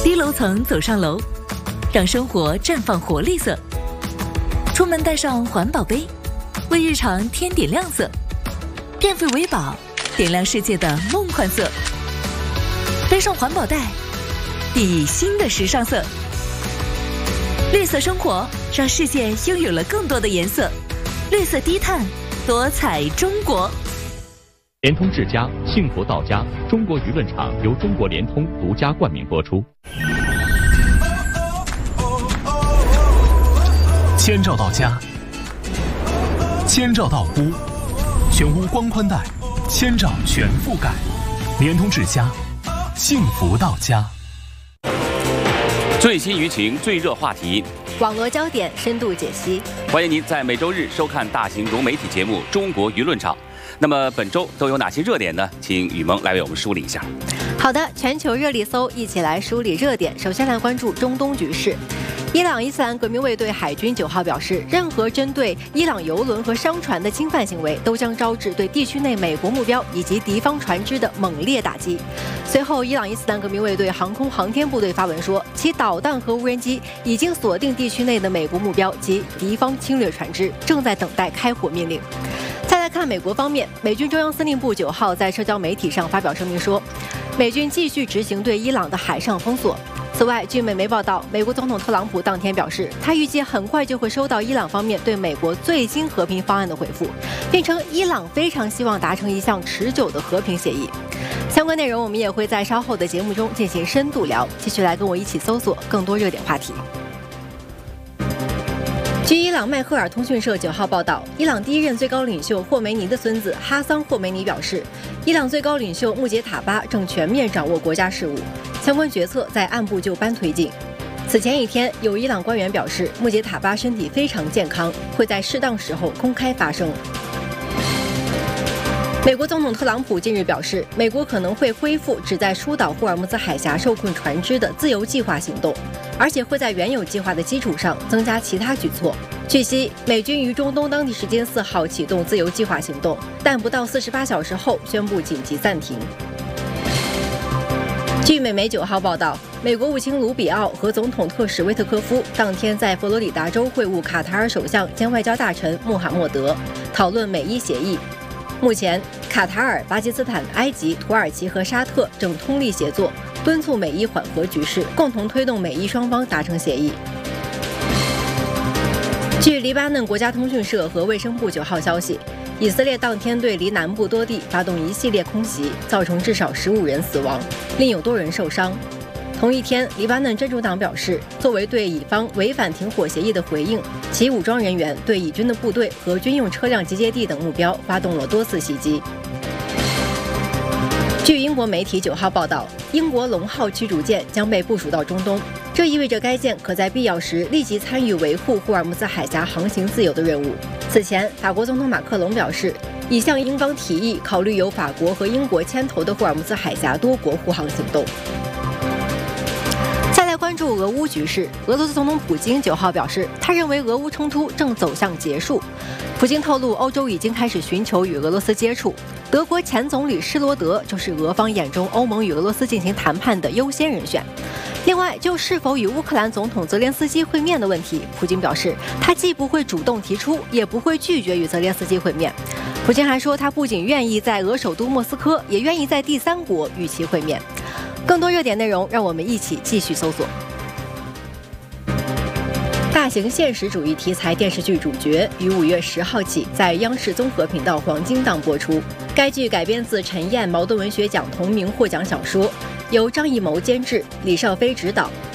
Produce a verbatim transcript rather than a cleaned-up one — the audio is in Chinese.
低楼层走上楼，让生活绽放活力色。出门带上环保杯，为日常添点亮色。变废为宝，点亮世界的梦幻色。背上环保袋，熠熠新的时尚色。绿色生活，让世界拥有了更多的颜色。绿色低碳，多彩中国。 联通智家，幸福到家。中国舆论场由中国联通独家冠名播出。 千兆到家，千兆到屋，全屋光宽带，千兆全覆盖。联通智家，幸福到家。 最新舆情，最热话题， 网络焦点深度解析。 欢迎您在每周日收看大型融媒体节目《中国舆论场》。那么本周都有哪些热点呢？请雨萌来为我们梳理一下。 好的，全球热力搜，一起来梳理热点。首先来关注中东局势。伊朗伊斯兰革命卫队海军九号表示，任何针对伊朗油轮和商船的侵犯行为，都将招致对地区内美国目标以及敌方船只的猛烈打击。随后，伊朗伊斯兰革命卫队航空航天部队发文说，其导弹和无人机已经锁定地区内的美国目标及敌方侵略船只，正在等待开火命令。再来看美国方面，美军中央司令部九号在社交媒体上发表声明说，美军继续执行对伊朗的海上封锁。此外，据美媒报道，美国总统特朗普当天表示，他预计很快就会收到伊朗方面对美国最新和平方案的回复，并称伊朗非常希望达成一项持久的和平协议。相关内容我们也会在稍后的节目中进行深度聊，继续来跟我一起搜索更多热点话题。据伊朗迈赫尔通讯社九号报道，伊朗第一任最高领袖霍梅尼的孙子哈桑·霍梅尼表示，伊朗最高领袖穆杰塔巴正全面掌握国家事务，相关决策在按部就班推进。此前一天，有伊朗官员表示，穆杰塔巴身体非常健康，会在适当时候公开发声。美国总统特朗普近日表示，美国可能会恢复旨在疏导霍尔木兹海峡受困船只的自由计划行动，而且会在原有计划的基础上增加其他举措。据悉，美军于中东当地时间四号启动自由计划行动，但不到四十八小时后宣布紧急暂停。据美媒九号报道，美国务卿卢比奥和总统特使威特科夫当天在佛罗里达州会晤卡塔尔首相兼外交大臣穆罕默德，讨论美伊协议。目前，卡塔尔、巴基斯坦、埃及、土耳其和沙特正通力协作，敦促美伊缓和局势，共同推动美伊双方达成协议。据黎巴嫩国家通讯社和卫生部九号消息，以色列当天对黎南部多地发动一系列空袭，造成至少十五人死亡，另有多人受伤。同一天，黎巴嫩真主党表示，作为对以方违反停火协议的回应，其武装人员对以军的部队和军用车辆集结地等目标发动了多次袭击。据英国媒体九号报道，英国龙号驱逐舰将被部署到中东，这意味着该舰可在必要时立即参与维护霍尔木兹海峡航行自由的任务。此前，法国总统马克龙表示，已向英方提议考虑由法国和英国牵头的霍尔木兹海峡多国护航行动。再来关注俄乌局势，俄罗斯总统普京九号表示，他认为俄乌冲突正走向结束。普京透露，欧洲已经开始寻求与俄罗斯接触，德国前总理施罗德就是俄方眼中欧盟与俄罗斯进行谈判的优先人选。另外，就是否与乌克兰总统泽连斯基会面的问题，普京表示，他既不会主动提出，也不会拒绝与泽连斯基会面。普京还说，他不仅愿意在俄首都莫斯科，也愿意在第三国与其会面。更多热点内容，让我们一起继续搜索。大型现实主义题材电视剧《主角》于五月十号起在央视综合频道黄金档播出。该剧改编自陈燕茅盾文学奖同名获奖小说，由张艺谋监制，李少飞执导，